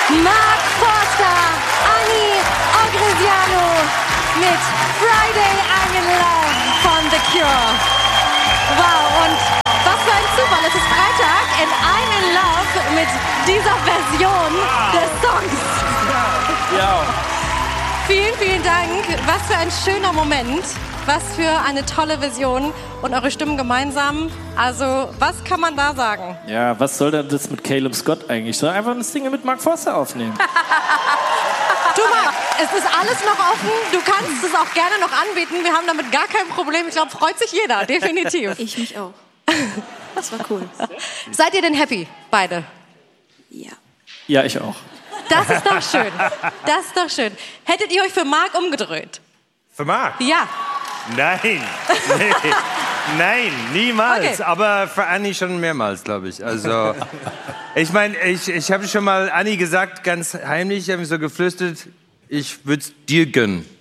Mark Forster, Annie Ogresiano mit Friday I'm in Love von The Cure. Wow, und was für ein Zufall, es ist Freitag und I'm in Love mit dieser Version des Songs. Ja. Vielen, vielen Dank, was für ein schöner Moment, was für eine tolle Version und eure Stimmen gemeinsam. Also, was kann man da sagen? Ja, was soll denn das mit Caleb Scott eigentlich? Soll einfach ein Single mit Mark Forster aufnehmen. Du Marc, es ist alles noch offen. Du kannst es auch gerne noch anbieten. Wir haben damit gar kein Problem. Ich glaube, freut sich jeder, definitiv. Ich mich auch. Das war cool. Seid ihr denn happy, beide? Ja. Ja, ich auch. Das ist doch schön. Das ist doch schön. Hättet ihr euch für Marc umgedreht? Für Marc? Ja. Nein. Nee. Nein, niemals. Okay. Aber für Annie schon mehrmals, glaube ich. Also, ich meine, ich habe schon mal Annie gesagt, ganz heimlich, ich habe so geflüstert, ich würde es dir gönnen.